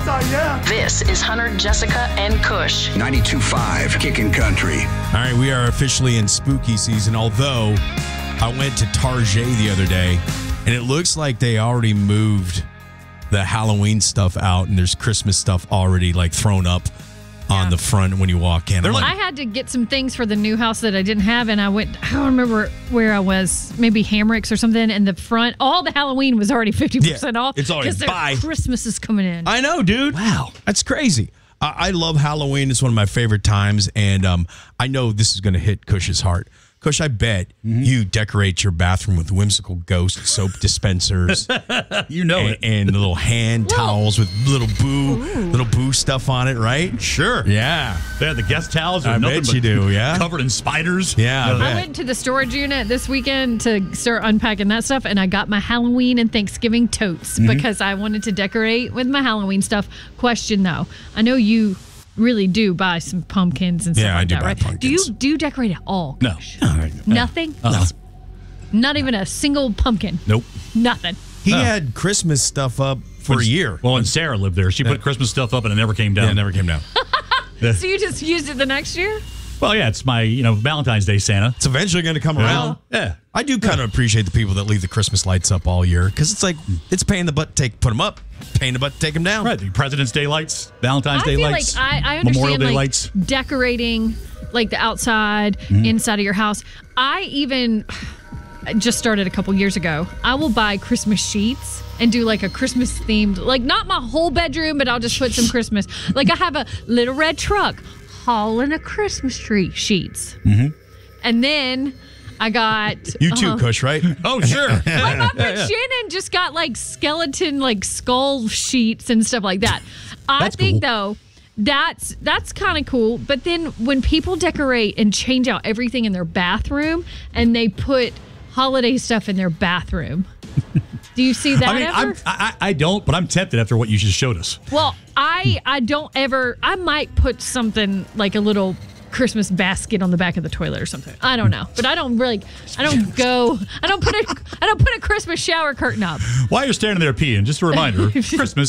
I am. This is Hunter, Jessica, and Kush. 92.5 Kickin' Country. All right, we are officially in spooky season, although I went to Target the other day, and it looks like they already moved the Halloween stuff out, and there's Christmas stuff already, like, thrown up on the front when you walk in. I had to get some things for the new house that I didn't have, and I don't remember where I was, maybe Hamrick's or something, and the front, all the Halloween was already 50% off. It's already buy. Christmas is coming in. I know, dude. Wow. That's crazy. I love Halloween. It's one of my favorite times, and I know this is going to hit Kush's heart. Kush, I bet you decorate your bathroom with whimsical ghost soap dispensers. You know it. And little hand towels with little boo stuff on it, right? Sure. Yeah. They had the guest towels. I nothing bet but you do, yeah. Covered in spiders. Yeah, I went to the storage unit this weekend to start unpacking that stuff, and I got my Halloween and Thanksgiving totes because I wanted to decorate with my Halloween stuff. Question, though. I know you really do buy some pumpkins and stuff like that, right? Pumpkins. Do you decorate at all? No. Nothing? No. Not even a single pumpkin? Nope. Nothing. He had Christmas stuff up for a year. Well, and Sarah lived there. She put Christmas stuff up and it never came down. Yeah, it never came down. So you just used it the next year? Well, yeah, it's my, Valentine's Day Santa. It's eventually going to come around. Yeah. I do kind of appreciate the people that leave the Christmas lights up all year because it's like, it's paying the butt to put them up, paying the butt to take them down. Right. The President's Day lights, Valentine's Day lights, I Memorial understand Day lights. Decorating like the outside, inside of your house. I just started a couple years ago. I will buy Christmas sheets and do like a Christmas themed, like not my whole bedroom, but I'll just put some Christmas. Like I have a little red truck hauling a Christmas tree sheets. And then I got... You too, Kush, right? Oh, sure. Like my friend Shannon just got like skeleton, like skull sheets and stuff like that. I think though, that's kind of cool. But then when people decorate and change out everything in their bathroom and they put holiday stuff in their bathroom, do you see that ever? I don't, but I'm tempted after what you just showed us. Well, I don't ever. I might put something like a little Christmas basket on the back of the toilet or something. I don't know, but I don't put a Christmas shower curtain up. While you're standing there peeing, just a reminder, Christmas